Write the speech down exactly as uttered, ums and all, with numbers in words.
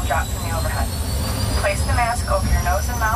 dropped from the overhead. Place the mask over your nose and mouth.